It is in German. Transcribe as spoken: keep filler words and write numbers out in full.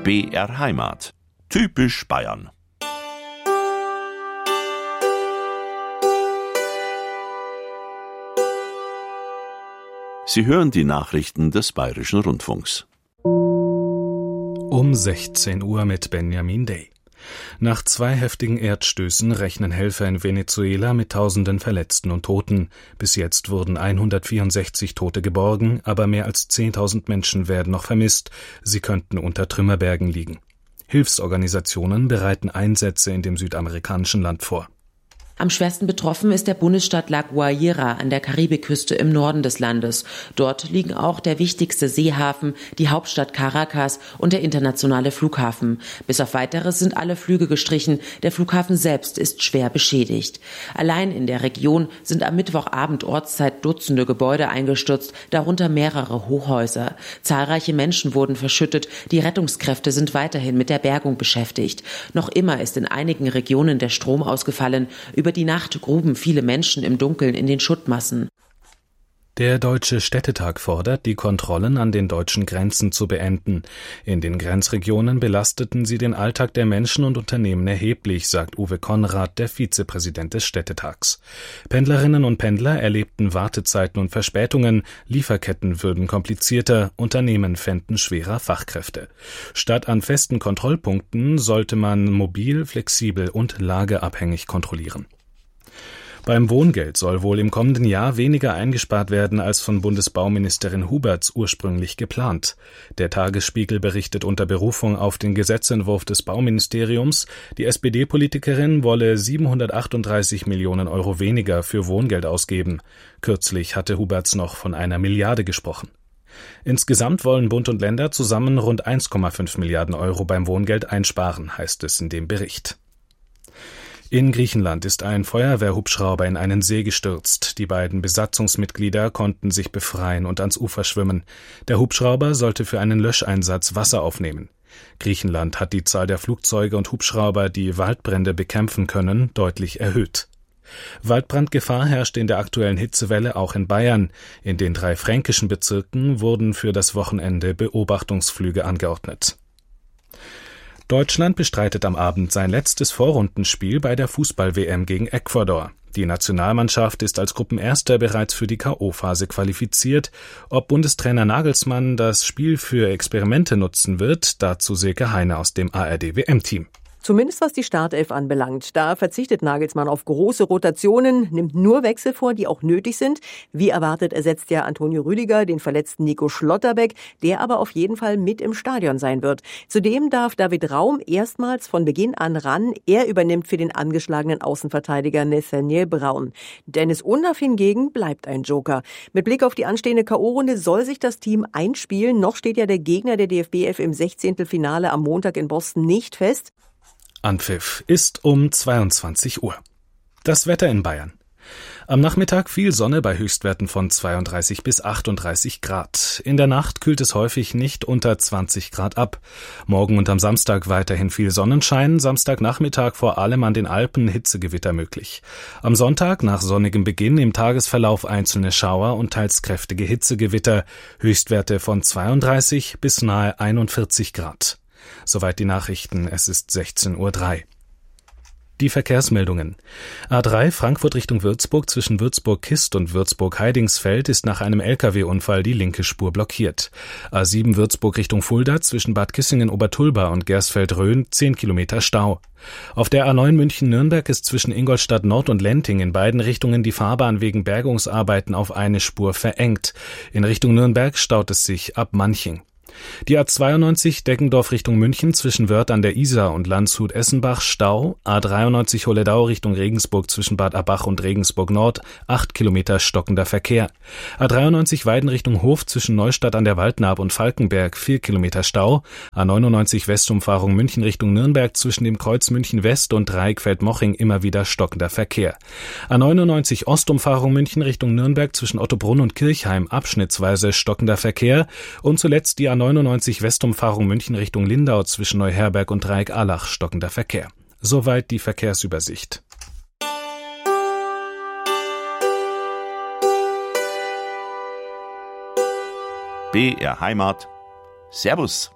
B R Heimat. Typisch Bayern. Sie hören die Nachrichten des Bayerischen Rundfunks. Um sechzehn Uhr mit Benjamin Day. Nach zwei heftigen Erdstößen rechnen Helfer in Venezuela mit tausenden Verletzten und Toten. Bis jetzt wurden hundertvierundsechzig Tote geborgen, aber mehr als zehntausend Menschen werden noch vermisst. Sie könnten unter Trümmerbergen liegen. Hilfsorganisationen bereiten Einsätze in dem südamerikanischen Land vor. Am schwersten betroffen ist der Bundesstaat La Guaira an der Karibikküste im Norden des Landes. Dort liegen auch der wichtigste Seehafen, die Hauptstadt Caracas und der internationale Flughafen. Bis auf Weiteres sind alle Flüge gestrichen. Der Flughafen selbst ist schwer beschädigt. Allein in der Region sind am Mittwochabend Ortszeit Dutzende Gebäude eingestürzt, darunter mehrere Hochhäuser. Zahlreiche Menschen wurden verschüttet. Die Rettungskräfte sind weiterhin mit der Bergung beschäftigt. Noch immer ist in einigen Regionen der Strom ausgefallen. Über die Nacht gruben viele Menschen im Dunkeln in den Schuttmassen. Der Deutsche Städtetag fordert, die Kontrollen an den deutschen Grenzen zu beenden. In den Grenzregionen belasteten sie den Alltag der Menschen und Unternehmen erheblich, sagt Uwe Konrad, der Vizepräsident des Städtetags. Pendlerinnen und Pendler erlebten Wartezeiten und Verspätungen, Lieferketten würden komplizierter, Unternehmen fänden schwerer Fachkräfte. Statt an festen Kontrollpunkten sollte man mobil, flexibel und lageabhängig kontrollieren. Beim Wohngeld soll wohl im kommenden Jahr weniger eingespart werden als von Bundesbauministerin Huberts ursprünglich geplant. Der Tagesspiegel berichtet unter Berufung auf den Gesetzentwurf des Bauministeriums, die S P D-Politikerin wolle siebenhundertachtunddreißig Millionen Euro weniger für Wohngeld ausgeben. Kürzlich hatte Huberts noch von einer Milliarde gesprochen. Insgesamt wollen Bund und Länder zusammen rund eins Komma fünf Milliarden Euro beim Wohngeld einsparen, heißt es in dem Bericht. In Griechenland ist ein Feuerwehrhubschrauber in einen See gestürzt. Die beiden Besatzungsmitglieder konnten sich befreien und ans Ufer schwimmen. Der Hubschrauber sollte für einen Löscheinsatz Wasser aufnehmen. Griechenland hat die Zahl der Flugzeuge und Hubschrauber, die Waldbrände bekämpfen können, deutlich erhöht. Waldbrandgefahr herrscht in der aktuellen Hitzewelle auch in Bayern. In den drei fränkischen Bezirken wurden für das Wochenende Beobachtungsflüge angeordnet. Deutschland bestreitet am Abend sein letztes Vorrundenspiel bei der Fußball-W M gegen Ecuador. Die Nationalmannschaft ist als Gruppenerster bereits für die K O-Phase qualifiziert. Ob Bundestrainer Nagelsmann das Spiel für Experimente nutzen wird, dazu Silke Heine aus dem A R D-W M-Team. Zumindest was die Startelf anbelangt. Da verzichtet Nagelsmann auf große Rotationen, nimmt nur Wechsel vor, die auch nötig sind. Wie erwartet ersetzt ja Antonio Rüdiger den verletzten Nico Schlotterbeck, der aber auf jeden Fall mit im Stadion sein wird. Zudem darf David Raum erstmals von Beginn an ran. Er übernimmt für den angeschlagenen Außenverteidiger Nathaniel Braun. Dennis Undaff hingegen bleibt ein Joker. Mit Blick auf die anstehende K O-Runde soll sich das Team einspielen. Noch steht ja der Gegner der D F B F im Sechzehntelfinale am Montag in Boston nicht fest. Anpfiff ist um zweiundzwanzig Uhr. Das Wetter in Bayern. Am Nachmittag viel Sonne bei Höchstwerten von zweiunddreißig bis achtunddreißig Grad. In der Nacht kühlt es häufig nicht unter zwanzig Grad ab. Morgen und am Samstag weiterhin viel Sonnenschein, Samstagnachmittag vor allem an den Alpen Hitzegewitter möglich. Am Sonntag nach sonnigem Beginn im Tagesverlauf einzelne Schauer und teils kräftige Hitzegewitter, Höchstwerte von zweiunddreißig bis nahe einundvierzig Grad. Soweit die Nachrichten, es ist sechzehn Uhr drei. Die Verkehrsmeldungen. A drei Frankfurt Richtung Würzburg zwischen Würzburg-Kist und Würzburg-Heidingsfeld ist nach einem L K W-Unfall die linke Spur blockiert. A sieben Würzburg Richtung Fulda zwischen Bad Kissingen-Obertulba und Gersfeld-Rhön zehn Kilometer Stau. Auf der A neun München-Nürnberg ist zwischen Ingolstadt Nord und Lenting in beiden Richtungen die Fahrbahn wegen Bergungsarbeiten auf eine Spur verengt. In Richtung Nürnberg staut es sich ab Manching. Die A zweiundneunzig Deggendorf Richtung München zwischen Wörth an der Isar und Landshut-Essenbach Stau, A dreiundneunzig Holledau Richtung Regensburg zwischen Bad Abbach und Regensburg Nord, acht Kilometer stockender Verkehr. A dreiundneunzig Weiden Richtung Hof zwischen Neustadt an der Waldnaab und Falkenberg, vier Kilometer Stau, A neunundneunzig Westumfahrung München Richtung Nürnberg zwischen dem Kreuz München West und Dreieckfeld-Moching immer wieder stockender Verkehr. A neunundneunzig Ostumfahrung München Richtung Nürnberg zwischen Ottobrunn und Kirchheim abschnittsweise stockender Verkehr und zuletzt die A neunundneunzig Westumfahrung München Richtung Lindau zwischen Neuherberg und Dreieck-Allach stockender Verkehr. Soweit die Verkehrsübersicht. B R Heimat. Servus.